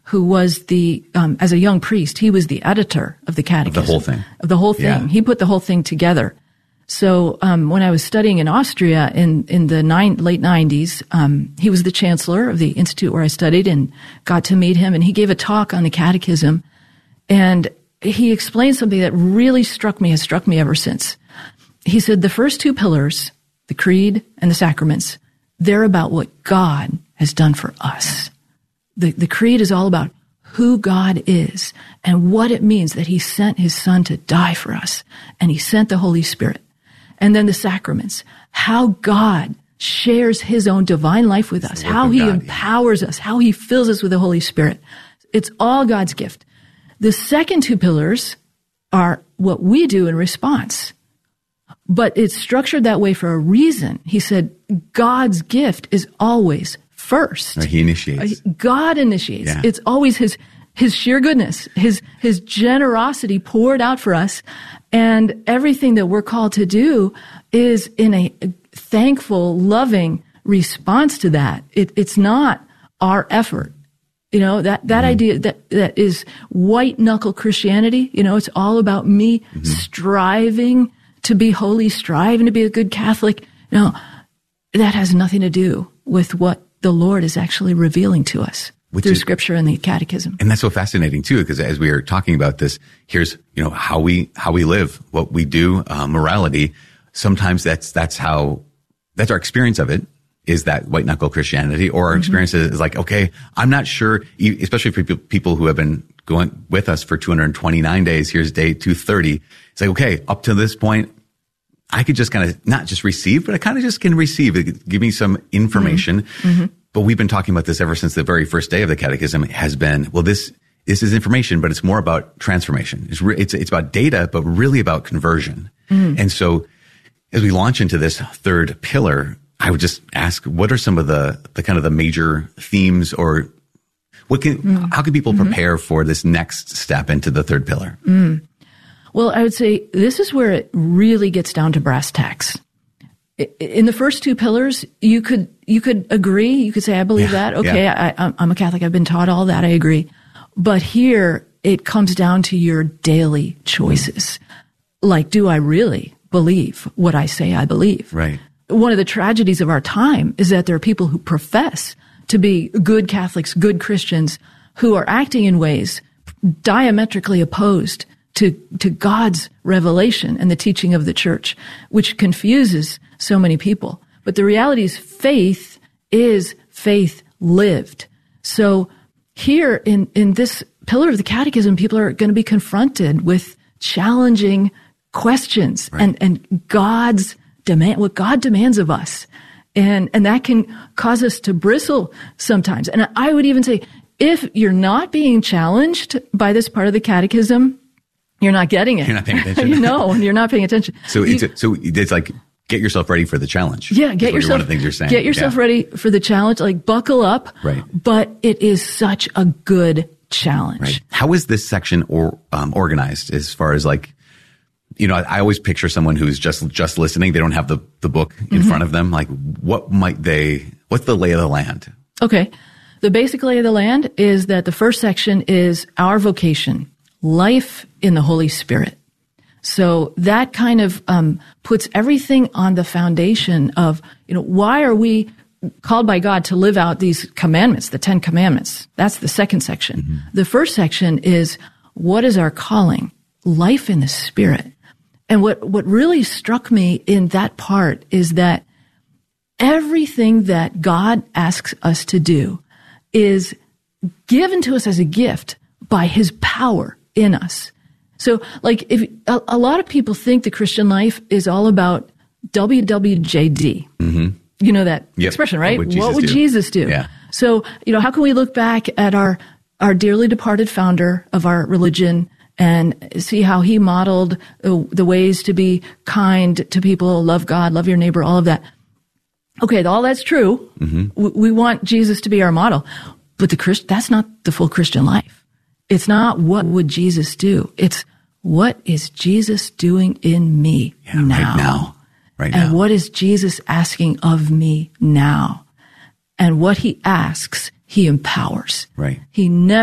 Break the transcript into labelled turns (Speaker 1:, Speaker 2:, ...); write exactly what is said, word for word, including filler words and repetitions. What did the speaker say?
Speaker 1: who was the, um, as a young priest, he was the editor of the catechism.
Speaker 2: Of the whole thing.
Speaker 1: Of the whole thing.
Speaker 2: Yeah.
Speaker 1: He put the whole thing together. So, um, when I was studying in Austria in, in the nine, late nineties, um, he was the chancellor of the institute where I studied and got to meet him. And he gave a talk on the catechism. And he explained something that really struck me, has struck me ever since. He said the first two pillars, the creed and the sacraments, they're about what God has done for us. The, the creed is all about who God is and what it means that he sent his son to die for us. And he sent the Holy Spirit. And then the sacraments, how God shares his own divine life with us, how he God, empowers yeah. us, how he fills us with the Holy Spirit. It's all God's gift. The second two pillars are what we do in response. But it's structured that way for a reason. He said God's gift is always first.
Speaker 2: He initiates.
Speaker 1: God initiates.
Speaker 2: Yeah.
Speaker 1: It's always his his sheer goodness, his his generosity poured out for us. And everything that we're called to do is in a thankful, loving response to that. It, it's not our effort. You know, that, that mm-hmm. idea that, that is white knuckle Christianity. You know, it's all about me mm-hmm. striving to be holy, striving to be a good Catholic. No, that has nothing to do with what the Lord is actually revealing to us. Which through is, Scripture and the Catechism.
Speaker 2: And that's so fascinating too, because as we are talking about this, here's, you know, how we, how we live, what we do, uh, morality. Sometimes that's, that's how, that's our experience of it, is that white knuckle Christianity, or our mm-hmm. experience is like, okay, I'm not sure, especially for people, people who have been going with us for two hundred twenty-nine days. Here's day two thirty. It's like, okay, up to this point, I could just kind of not just receive, but I kind of just can receive it, give me some information. Mm-hmm. Mm-hmm. But we've been talking about this ever since the very first day of the catechism. It has been, well, this, this is information, but it's more about transformation. It's, re- it's, it's about data, but really about conversion. Mm. And so as we launch into this third pillar, I would just ask, what are some of the, the kind of the major themes, or what can, mm. how can people mm-hmm. prepare for this next step into the third pillar?
Speaker 1: Mm. Well, I would say this is where it really gets down to brass tacks. In the first two pillars, you could, you could agree. You could say, I believe yeah, that. Okay. Yeah. I, I'm a Catholic. I've been taught all that. I agree. But here it comes down to your daily choices. Like, do I really believe what I say I believe?
Speaker 2: Right.
Speaker 1: One of the tragedies of our time is that there are people who profess to be good Catholics, good Christians, who are acting in ways diametrically opposed to, to God's revelation and the teaching of the church, which confuses so many people. But the reality is faith is faith lived. So here in, in this pillar of the catechism, people are going to be confronted with challenging questions right. and, and God's demand, what God demands of us. And, and that can cause us to bristle sometimes. And I would even say, if you're not being challenged by this part of the catechism, you're not getting it.
Speaker 2: You're not paying attention.
Speaker 1: You know, and you're not paying attention.
Speaker 2: So
Speaker 1: you,
Speaker 2: it's a, so it's like, get yourself ready for the challenge.
Speaker 1: Yeah, get yourself.
Speaker 2: One of the things you're saying.
Speaker 1: Get yourself
Speaker 2: yeah.
Speaker 1: ready for the challenge. Like, buckle up.
Speaker 2: Right.
Speaker 1: But it is such a good challenge.
Speaker 2: Right. How is this section or um, organized as far as like, you know, I, I always picture someone who's just just listening. They don't have the the book in mm-hmm. front of them. Like, what might they? What's the lay of the land?
Speaker 1: Okay, the basic lay of the land is that the first section is our vocation, life in the Holy Spirit. So that kind of um, puts everything on the foundation of, you know, why are we called by God to live out these commandments, the Ten Commandments? That's the second section. Mm-hmm. The first section is, what is our calling? Life in the Spirit. And what, what really struck me in that part is that everything that God asks us to do is given to us as a gift by his power in us. So, like, if a, a lot of people think the Christian life is all about W W J D. Mm-hmm. You know that yep. expression, right?
Speaker 2: What would Jesus
Speaker 1: what would
Speaker 2: do?
Speaker 1: Jesus do?
Speaker 2: Yeah.
Speaker 1: So, you know, how can we look back at our, our dearly departed founder of our religion and see how he modeled the, the ways to be kind to people, love God, love your neighbor, all of that? Okay, all that's true. Mm-hmm. We, we want Jesus to be our model. But the Christ, that's not the full Christian life. It's not what would Jesus do. It's what is Jesus doing in me
Speaker 2: yeah,
Speaker 1: now?
Speaker 2: Right now. Right
Speaker 1: and
Speaker 2: now.
Speaker 1: What is Jesus asking of me now? And what he asks, he empowers.
Speaker 2: Right.
Speaker 1: He never